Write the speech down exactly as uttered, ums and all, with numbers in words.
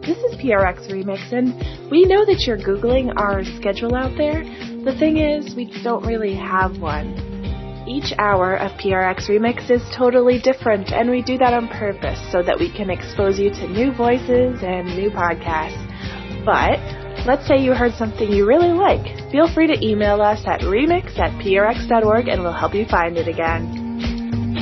This is P R X Remix, and we know that you're Googling our schedule out there. The thing is, we don't really have one. Each hour of P R X Remix is totally different, and we do that on purpose so that we can expose you to new voices and new podcasts. But let's say you heard something you really like. Feel free to email us at remix at prx dot org, and we'll help you find it again.